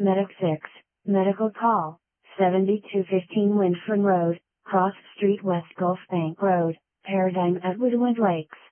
Medic 6, medical call, 7215 Windfern Road, Cross Street West Gulf Bank Road, Paradigm at Woodland Lakes.